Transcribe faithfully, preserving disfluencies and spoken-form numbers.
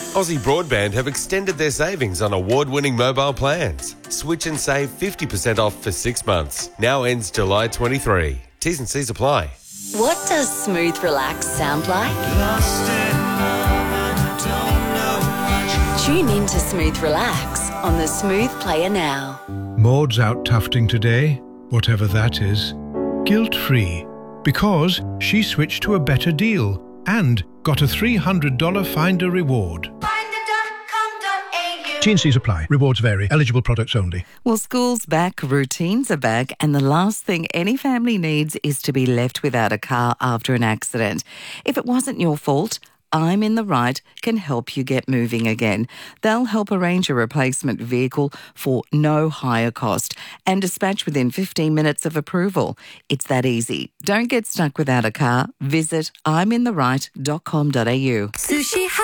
Aussie Broadband have extended their savings on award-winning mobile plans. Switch and save fifty percent off for six months. Now ends July twenty-third. T's and C's apply. What does smooth relax sound like? Tune in to Smooth Relax on the Smooth Player now. Maud's out tufting today, whatever that is, guilt-free, because she switched to a better deal and got a three hundred dollars Finder reward. T and C's apply. Rewards vary. Eligible products only. Well, school's back, routines are back, and the last thing any family needs is to be left without a car after an accident. If it wasn't your fault, I'm in the Right can help you get moving again. They'll help arrange a replacement vehicle for no higher cost and dispatch within fifteen minutes of approval. It's that easy. Don't get stuck without a car. Visit I'm in the right dot com dot a u. Sushi